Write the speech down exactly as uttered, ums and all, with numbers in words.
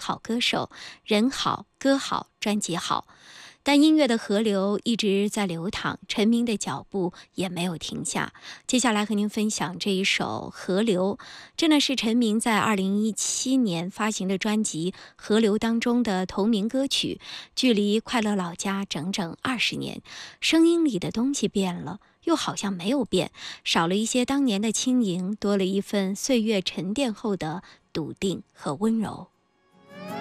好歌手，人好歌好专辑好。但音乐的河流一直在流淌，陈明的脚步也没有停下。接下来和您分享这一首《河流》，这呢是陈明在二零一七年发行的专辑《河流》当中的同名歌曲，距离快乐老家整整二十年，声音里的东西变了，又好像没有变，少了一些当年的轻盈，多了一份岁月沉淀后的笃定和温柔。